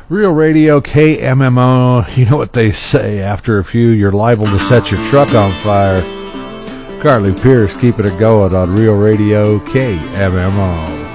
Real Radio KMMO. You know what they say, after a few you're liable to set your truck on fire. Carly Pierce keeping it going on Real Radio KMMO.